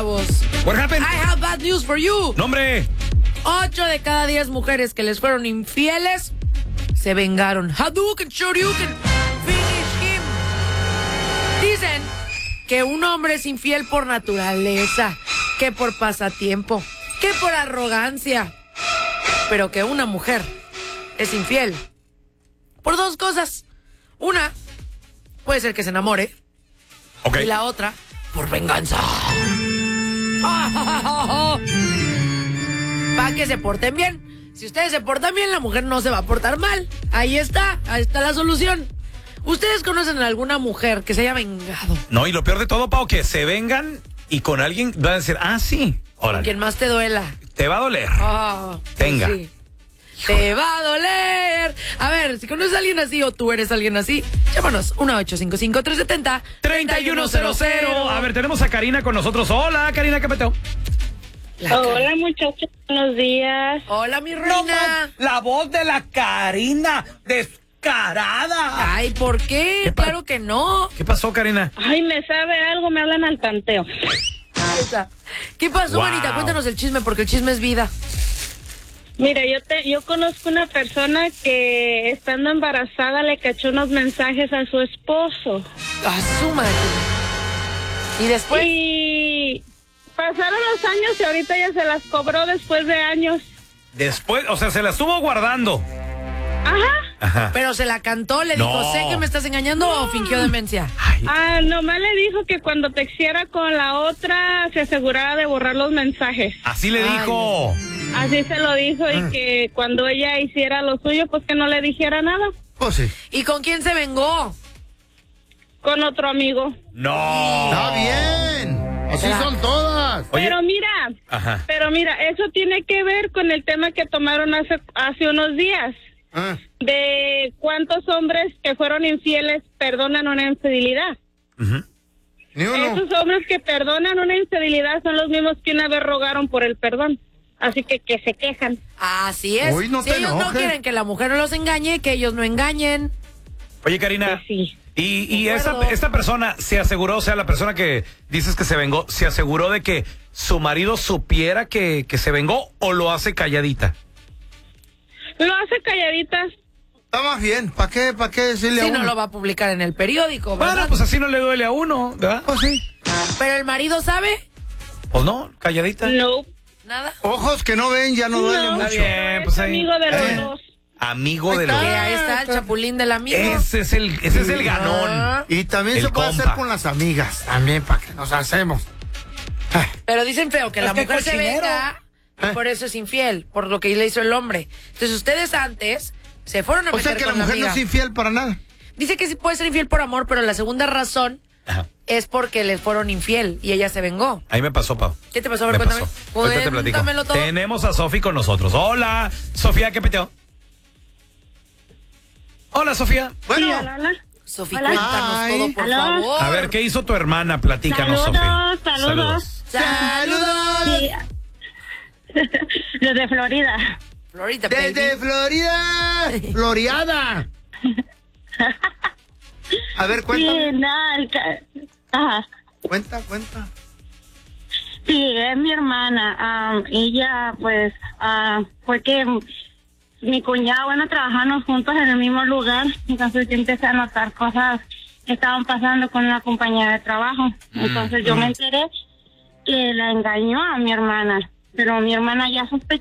What happened? I have bad news for you. ¡Nombre! 8 de cada 10 mujeres que les fueron infieles se vengaron. Hadouken, Shoryuken, finish him. Dicen que un hombre es infiel por naturaleza, que por pasatiempo, que por arrogancia, pero que una mujer es infiel por dos cosas. Una, puede ser que se enamore. Okay. Y la otra, por venganza. Para que se porten bien. Si ustedes se portan bien, la mujer no se va a portar mal. Ahí está la solución. ¿Ustedes conocen a alguna mujer que se haya vengado? No, y lo peor de todo, Pau, que se vengan y con alguien van a decir, sí, órale. Quien más te duela. Te va a doler. Tenga. Sí. Te va a doler. A ver, si conoces a alguien así o tú eres alguien así, llámanos 1-855-370-3100. A ver, tenemos a Karina con nosotros. Hola, Karina, ¿qué peteo? Hola, muchachos, buenos días. Hola, mi reina. La voz de la Karina, descarada. Ay, ¿por qué? Claro que no. ¿Qué pasó, Karina? Ay, me sabe algo, me hablan al tanteo. ¿Qué pasó, Wow. manita? Cuéntanos el chisme, porque el chisme es vida. Mira, yo conozco una persona que estando embarazada le cachó unos mensajes a su esposo. Asúmate. ¿Y después? Y pasaron los años y ahorita ya se las cobró después de años. Después, o sea, se la estuvo guardando. Ajá. ¿Pero se la cantó? ¿Le dijo, sé que me estás engañando o fingió demencia? Nomás le dijo que cuando texteara con la otra se asegurara de borrar los mensajes. Así le dijo. Así se lo dijo y que cuando ella hiciera lo suyo, pues que no le dijera nada. Pues sí. ¿Y con quién se vengó? Con otro amigo. No. Está bien. Así son todas. Oye. Pero mira, eso tiene que ver con el tema que tomaron hace unos días. De cuántos hombres que fueron infieles perdonan una infidelidad. Ni uno. Esos hombres que perdonan una infidelidad son los mismos que una vez rogaron por el perdón. Así que se quejan. Así es. Uy, no si te ellos no enojes. quieren que la mujer no los engañe, que ellos no engañen. Oye, Karina. Pues sí. Y De acuerdo. esta persona se aseguró, o sea, la persona que dices que se vengó, ¿se aseguró de que su marido supiera que se vengó o lo hace calladita? Lo hace calladitas. Está más bien. ¿Para qué decirle a Si uno? no lo va a publicar en el periódico, ¿verdad? Bueno, pues así no le duele a uno, ¿verdad? Pues sí. Pero el marido sabe Pues no, calladita. No. nada. Ojos que no ven ya no duele No, mucho. Está bien, pues es ahí. amigo de los dos. Amigo de los... Ahí está el chapulín del amigo. Ese es el ganón. Y también El se puede compa. hacer con las amigas. También, para que nos hacemos. Pero dicen feo que la que mujer se cochinero. venga y por eso es infiel, por lo que le hizo el hombre. Entonces ustedes antes se fueron a O meter sea que la con la mujer no amiga. es infiel para nada. Dice que sí puede ser infiel por amor, pero la segunda razón Ajá. es porque les fueron infiel y ella se vengó. Ahí me pasó, Pau. ¿Qué te pasó? A ver, Me cuéntame. pasó. Ahorita te platico. Cuéntamelo todo. Tenemos a Sofi con nosotros. Hola, Sofía, ¿qué peteo? Hola, Sofía. Bueno, Sí, hola. Sofía, Hola. cuéntanos Ay. todo, por Aló. favor. A ver, ¿qué hizo tu hermana? Platícanos, Saludos, Sofía. saludos. ¡Saludos! Sí. Desde Florida. Florida, baby. desde Florida. Floreada. A ver, Sí, cuéntame. Ajá. Cuenta. Sí, es mi hermana. Ella, pues, fue que mi cuñado, trabajamos juntos en el mismo lugar. Entonces yo empecé a notar cosas que estaban pasando con una compañera de trabajo. Entonces yo me enteré que la engañó a mi hermana. Pero mi hermana ya sospechaba